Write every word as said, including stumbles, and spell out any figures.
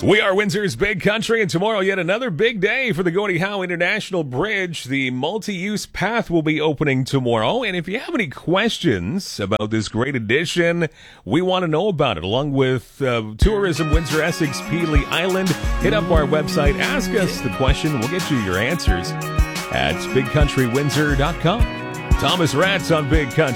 We are Windsor's Big Country, and tomorrow yet another big day for the Gordie Howe International Bridge. The multi-use path will be opening tomorrow, and if you have any questions about this great addition, we want to know about it. Along with uh, Tourism Windsor, Essex, Peely Island, hit up our website, ask us the question, we'll get you your answers at big country windsor dot com. Thomas Ratz on Big Country.